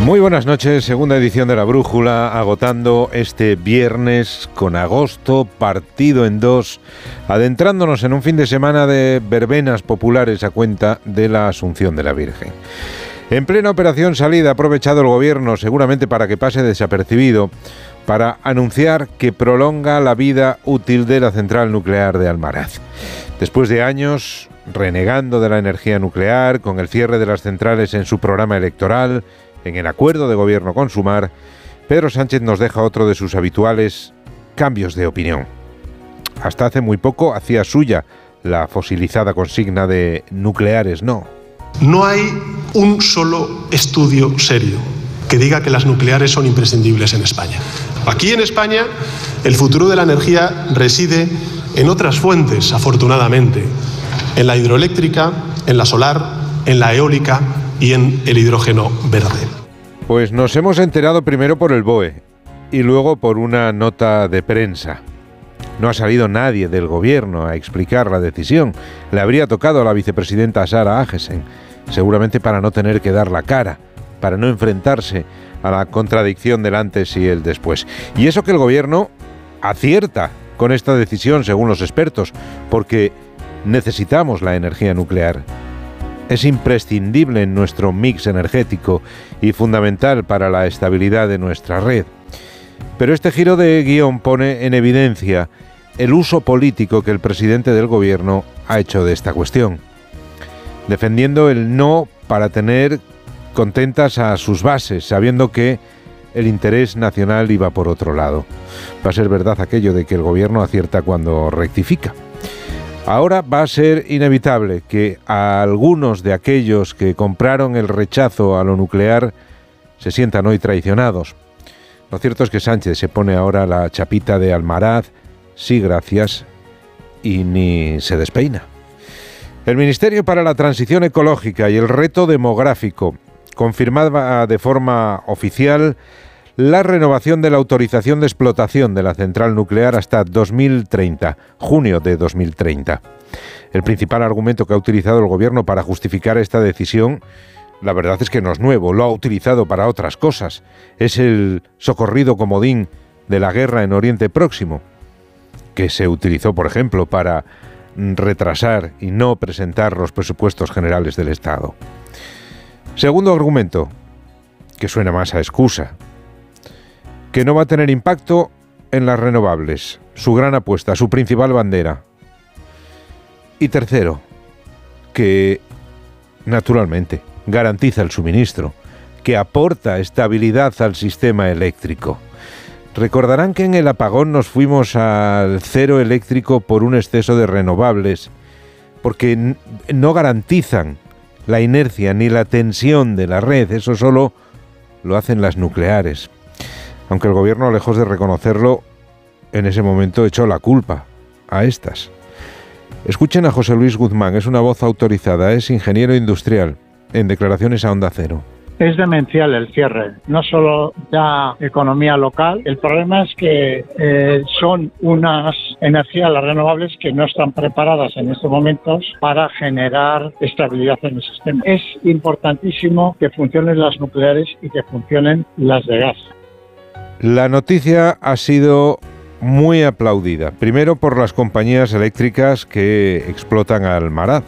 Muy buenas noches, segunda edición de La Brújula, agotando este viernes con agosto partido en dos, adentrándonos en un fin de semana de verbenas populares a cuenta de la Asunción de la Virgen. En plena operación salida ha aprovechado el gobierno, seguramente para que pase desapercibido, para anunciar que prolonga la vida útil de la central nuclear de Almaraz. Después de años renegando de la energía nuclear, con el cierre de las centrales en su programa electoral, en el acuerdo de gobierno con Sumar, Pedro Sánchez nos deja otro de sus habituales cambios de opinión. Hasta hace muy poco hacía suya la fosilizada consigna de nucleares no. No hay un solo estudio serio que diga que las nucleares son imprescindibles en España. Aquí en España el futuro de la energía reside en otras fuentes, afortunadamente, en la hidroeléctrica, en la solar, en la eólica y en el hidrógeno verde. Pues nos hemos enterado primero por el BOE y luego por una nota de prensa. No ha salido nadie del gobierno a explicar la decisión. Le habría tocado a la vicepresidenta Sara Agesen, seguramente para no tener que dar la cara, para no enfrentarse a la contradicción del antes y el después. Y eso que el gobierno acierta con esta decisión, según los expertos, porque necesitamos la energía nuclear. Es imprescindible en nuestro mix energético y fundamental para la estabilidad de nuestra red. Pero este giro de guión pone en evidencia el uso político que el presidente del gobierno ha hecho de esta cuestión, defendiendo el no para tener contentas a sus bases, sabiendo que el interés nacional iba por otro lado. Va a ser verdad aquello de que el gobierno acierta cuando rectifica. Ahora va a ser inevitable que a algunos de aquellos que compraron el rechazo a lo nuclear se sientan hoy traicionados. Lo cierto es que Sánchez se pone ahora la chapita de Almaraz, sí gracias, y ni se despeina. El Ministerio para la Transición Ecológica y el Reto Demográfico confirmaba de forma oficial la renovación de la autorización de explotación de la central nuclear hasta 2030, junio de 2030. El principal argumento que ha utilizado el gobierno para justificar esta decisión, la verdad es que no es nuevo, lo ha utilizado para otras cosas. Es el socorrido comodín de la guerra en Oriente Próximo, que se utilizó, por ejemplo, para retrasar y no presentar los presupuestos generales del Estado. Segundo argumento, que suena más a excusa, que no va a tener impacto en las renovables, su gran apuesta, su principal bandera. Y tercero, que naturalmente garantiza el suministro, que aporta estabilidad al sistema eléctrico. Recordarán que en el apagón nos fuimos al cero eléctrico por un exceso de renovables, porque no garantizan la inercia ni la tensión de la red, eso solo lo hacen las nucleares. Aunque el gobierno, lejos de reconocerlo, en ese momento echó la culpa a estas. Escuchen a José Luis Guzmán, es una voz autorizada, es ingeniero industrial, en declaraciones a Onda Cero. Es demencial el cierre, no solo da economía local, el problema es que son unas energías, las renovables, que no están preparadas en estos momentos para generar estabilidad en el sistema. Es importantísimo que funcionen las nucleares y que funcionen las de gas. La noticia ha sido muy aplaudida, primero por las compañías eléctricas que explotan a Almaraz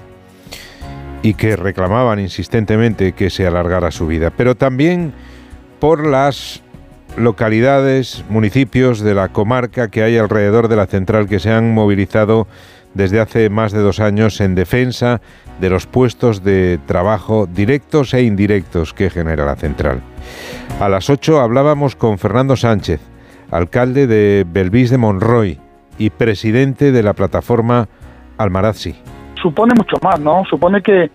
y que reclamaban insistentemente que se alargara su vida, pero también por las localidades, municipios de la comarca que hay alrededor de la central que se han movilizado desde hace más de 2 años en defensa de los puestos de trabajo directos e indirectos que genera la central. A las 8 hablábamos con Fernando Sánchez, alcalde de Belvís de Monroy y presidente de la plataforma Almaraz Sí. Supone mucho más, ¿no? Supone que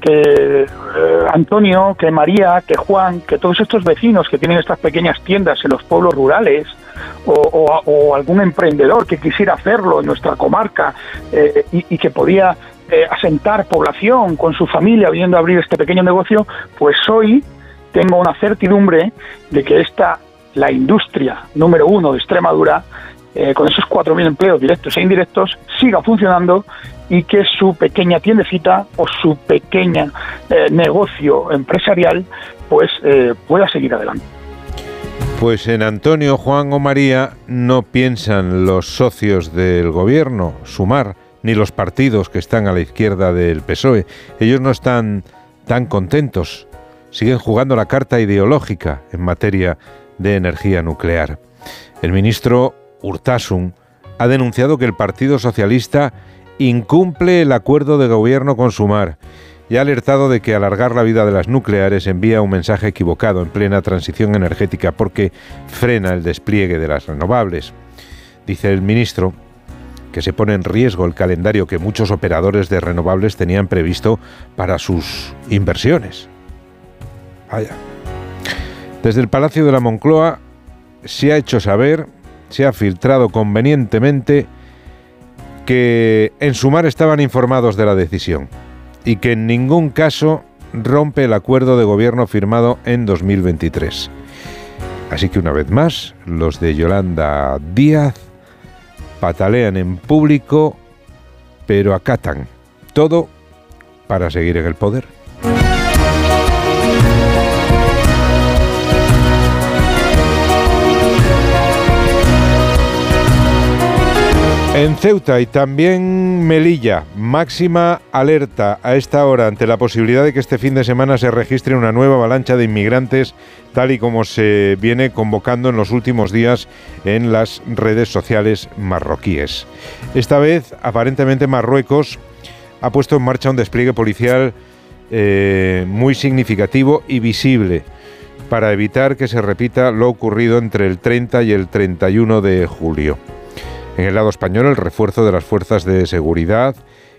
Antonio, que María, que Juan, que todos estos vecinos que tienen estas pequeñas tiendas en los pueblos rurales o algún emprendedor que quisiera hacerlo en nuestra comarca y que podía asentar población con su familia viniendo a abrir este pequeño negocio, pues hoy tengo una certidumbre de que la industria número 1 de Extremadura con esos 4.000 empleos directos e indirectos, siga funcionando y que su pequeña tiendecita o su pequeña negocio empresarial pues pueda seguir adelante. Pues en Antonio, Juan o María no piensan los socios del gobierno, Sumar, ni los partidos que están a la izquierda del PSOE. Ellos no están tan contentos. Siguen jugando la carta ideológica en materia de energía nuclear. El ministro Urtasun ha denunciado que el Partido Socialista incumple el acuerdo de gobierno con Sumar y ha alertado de que alargar la vida de las nucleares envía un mensaje equivocado en plena transición energética porque frena el despliegue de las renovables. Dice el ministro que se pone en riesgo el calendario que muchos operadores de renovables tenían previsto para sus inversiones. Vaya. Desde el Palacio de la Moncloa se ha hecho saber, se ha filtrado convenientemente que en Sumar estaban informados de la decisión y que en ningún caso rompe el acuerdo de gobierno firmado en 2023. Así que una vez más, los de Yolanda Díaz patalean en público, pero acatan todo para seguir en el poder. En Ceuta y también Melilla, máxima alerta a esta hora ante la posibilidad de que este fin de semana se registre una nueva avalancha de inmigrantes, tal y como se viene convocando en los últimos días en las redes sociales marroquíes. Esta vez, aparentemente, Marruecos ha puesto en marcha un despliegue policial muy significativo y visible para evitar que se repita lo ocurrido entre el 30 y el 31 de julio. En el lado español, el refuerzo de las fuerzas de seguridad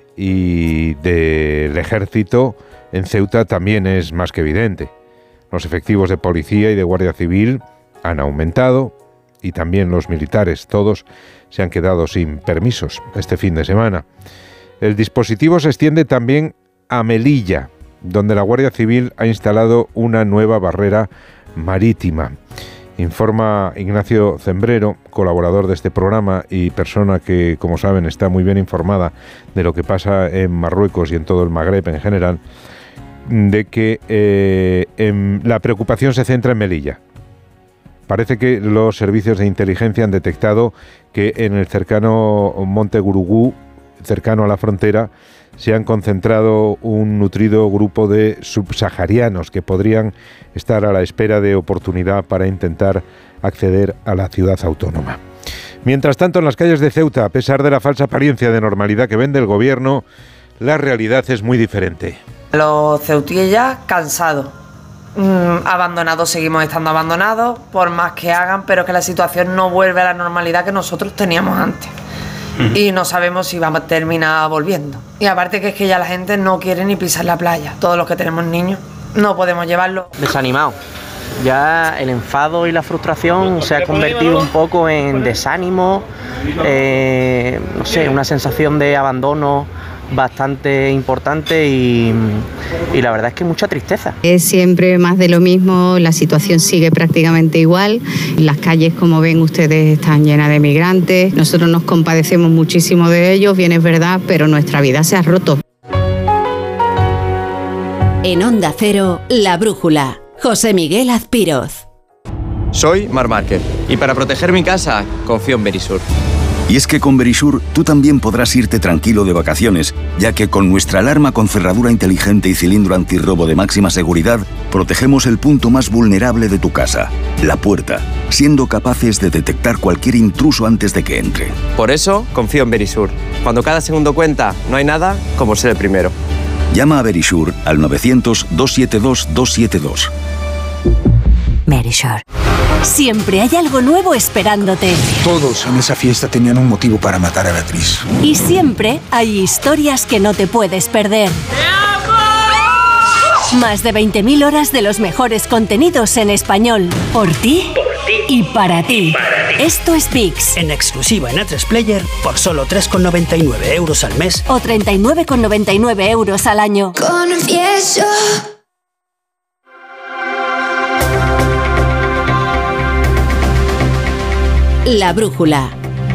y del ejército en Ceuta también es más que evidente. Los efectivos de policía y de guardia civil han aumentado y también los militares, todos se han quedado sin permisos este fin de semana. El dispositivo se extiende también a Melilla, donde la Guardia Civil ha instalado una nueva barrera marítima. Informa Ignacio Zembrero, colaborador de este programa y persona que, como saben, está muy bien informada de lo que pasa en Marruecos y en todo el Magreb en general, de que la preocupación se centra en Melilla. Parece que los servicios de inteligencia han detectado que en el cercano Monte Gurugú, cercano a la frontera, se han concentrado un nutrido grupo de subsaharianos que podrían estar a la espera de oportunidad para intentar acceder a la ciudad autónoma. Mientras tanto, en las calles de Ceuta, a pesar de la falsa apariencia de normalidad que vende el gobierno, la realidad es muy diferente. Los ceutíes ya cansados. Abandonados, seguimos estando abandonados, por más que hagan, pero que la situación no vuelve a la normalidad que nosotros teníamos antes. Y no sabemos si vamos a terminar volviendo. Y aparte que es que ya la gente no quiere ni pisar la playa. Todos los que tenemos niños no podemos llevarlos. Desanimado. Ya el enfado y la frustración se ha convertido un poco en desánimo, no sé, una sensación de abandono bastante importante y la verdad es que mucha tristeza. Es siempre más de lo mismo, la situación sigue prácticamente igual, las calles, como ven ustedes, están llenas de migrantes, nosotros nos compadecemos muchísimo de ellos, bien es verdad, pero nuestra vida se ha roto. En Onda Cero, La Brújula, José Miguel Azpiroz. Soy Marc Márquez y para proteger mi casa confío en Verisur. Y es que con Verisur tú también podrás irte tranquilo de vacaciones, ya que con nuestra alarma con cerradura inteligente y cilindro antirrobo de máxima seguridad, protegemos el punto más vulnerable de tu casa, la puerta, siendo capaces de detectar cualquier intruso antes de que entre. Por eso confío en Verisur. Cuando cada segundo cuenta, no hay nada como ser el primero. Llama a Verisur al 900-272-272. Verisur. Siempre hay algo nuevo esperándote. Todos en esa fiesta tenían un motivo para matar a Beatriz. Y siempre hay historias que no te puedes perder. Más de 20.000 horas de los mejores contenidos en español. Por ti y para ti. Esto es VIX. En exclusiva en A3 Player por solo 3,99 € al mes. O 39,99 € al año. Confieso. La Brújula.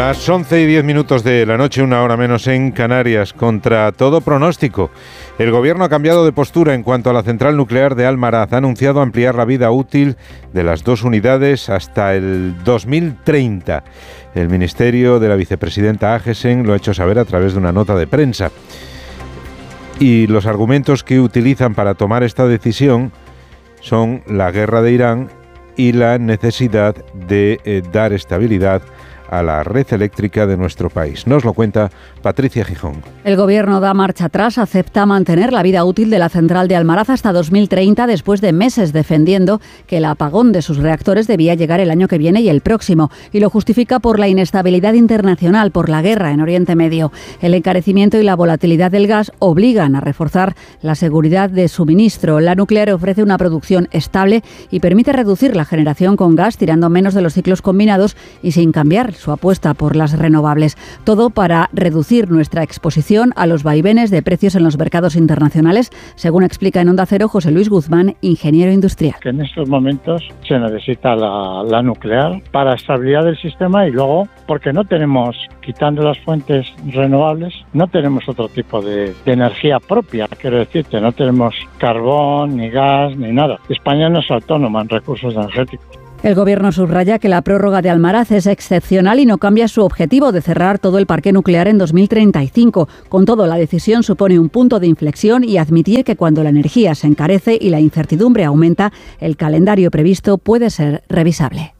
Las 11:10 de la noche, una hora menos en Canarias. Contra todo pronóstico, el Gobierno ha cambiado de postura en cuanto a la central nuclear de Almaraz. Ha anunciado ampliar la vida útil de las dos unidades hasta el 2030. El Ministerio de la vicepresidenta Agesen lo ha hecho saber a través de una nota de prensa. Y los argumentos que utilizan para tomar esta decisión son la guerra de Irán y la necesidad de dar estabilidad a la red eléctrica de nuestro país. Nos lo cuenta Patricia Gijón. El Gobierno da marcha atrás, acepta mantener la vida útil de la central de Almaraz hasta 2030, después de meses defendiendo que el apagón de sus reactores debía llegar el año que viene y el próximo, y lo justifica por la inestabilidad internacional, por la guerra en Oriente Medio. El encarecimiento y la volatilidad del gas obligan a reforzar la seguridad de suministro. La nuclear ofrece una producción estable y permite reducir la generación con gas, tirando menos de los ciclos combinados y sin cambiar su apuesta por las renovables. Todo para reducir nuestra exposición a los vaivenes de precios en los mercados internacionales, según explica en Onda Cero José Luis Guzmán, ingeniero industrial. Que en estos momentos se necesita la nuclear para estabilidad del sistema y luego porque no tenemos, quitando las fuentes renovables, no tenemos otro tipo de energía propia. Quiero decirte, no tenemos carbón, ni gas, ni nada. España no es autónoma en recursos energéticos. El Gobierno subraya que la prórroga de Almaraz es excepcional y no cambia su objetivo de cerrar todo el parque nuclear en 2035. Con todo, la decisión supone un punto de inflexión y admitir que cuando la energía se encarece y la incertidumbre aumenta, el calendario previsto puede ser revisable.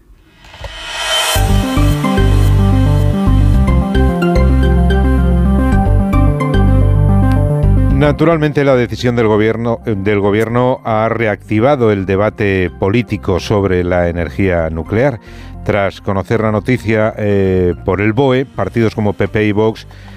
Naturalmente, la decisión del gobierno ha reactivado el debate político sobre la energía nuclear. Tras conocer la noticia por el BOE, partidos como PP y Vox